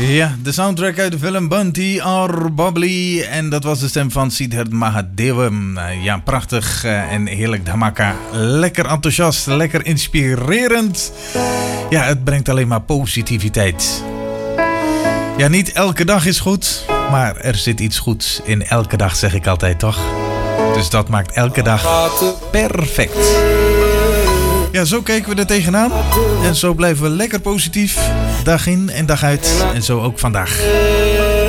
Ja, de soundtrack uit de film Bunty or Bubbly. En dat was de stem van Siddharth Mahadevan. Ja, prachtig en heerlijk dhamaka. Lekker enthousiast, lekker inspirerend. Ja, het brengt alleen maar positiviteit. Ja, niet elke dag is goed, maar er zit iets goeds in elke dag, zeg ik altijd, toch? Dus dat maakt elke dag perfect. Ja, zo kijken we er tegenaan. En zo blijven we lekker positief. Dag in en dag uit. En zo ook vandaag.